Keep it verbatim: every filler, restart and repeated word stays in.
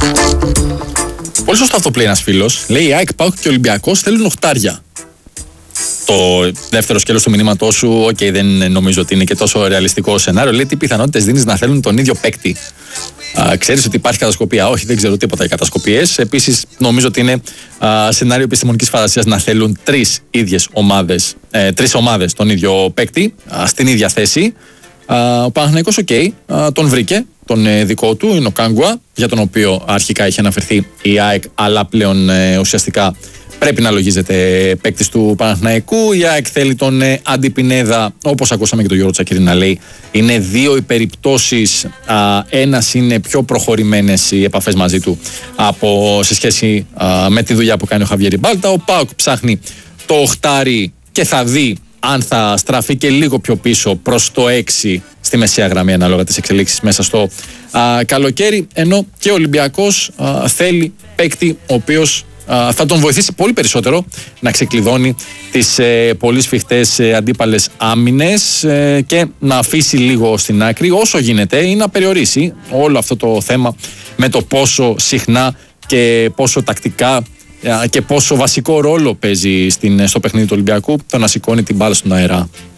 Πολύ σωστό αυτό που λέει ένας φίλος. Λέει η ΑΕΚ, ΠΑΟΚ και ο Ολυμπιακός θέλουν οχτάρια. Το δεύτερο σκέλος του μηνύματός σου, οκ, okay, δεν νομίζω ότι είναι και τόσο ρεαλιστικό σενάριο. Λέει τι πιθανότητες δίνεις να θέλουν τον ίδιο παίκτη. Α, ξέρεις ότι υπάρχει κατασκοπία? Όχι, δεν ξέρω τίποτα για κατασκοπίες. Επίσης, νομίζω ότι είναι α, σενάριο επιστημονικής φαντασίας να θέλουν τρεις ίδιες ομάδες, ε, τρεις ομάδες τον ίδιο παίκτη α, στην ίδια θέση. Α, ο Παναθηναϊκός, οκ, okay, τον βρήκε, τον ε, δικό του, είναι ο Κάγκουα, για τον οποίο αρχικά είχε αναφερθεί η ΑΕΚ, αλλά πλέον ε, ουσιαστικά πρέπει να λογίζεται παίκτης του Παναθηναϊκού. Η ΑΕΚ θέλει τον ε, Άντι Πινέδα, όπως ακούσαμε και τον Γιώργο Τσακίρη να λέει. Είναι δύο οι περιπτώσεις. Α, ένας είναι πιο προχωρημένες οι επαφές μαζί του από, σε σχέση α, με τη δουλειά που κάνει ο Χαβιέρι Μπάλτα. Ο ΠΑΟΚ ψάχνει το οχτάρι και θα δει αν θα στραφεί και λίγο πιο πίσω προς το έξι στη μεσαία γραμμή ανάλογα τις εξελίξεις μέσα στο α, καλοκαίρι. Ενώ και ο Ολυμπιακός α, θέλει παίκτη ο οποίος θα τον βοηθήσει πολύ περισσότερο να ξεκλειδώνει τις ε, πολύ σφιχτές ε, αντίπαλες άμυνες ε, και να αφήσει λίγο στην άκρη όσο γίνεται ή να περιορίσει όλο αυτό το θέμα με το πόσο συχνά και πόσο τακτικά ε, και πόσο βασικό ρόλο παίζει στην, στο παιχνίδι του Ολυμπιακού το να σηκώνει την μπάλα στον αέρα.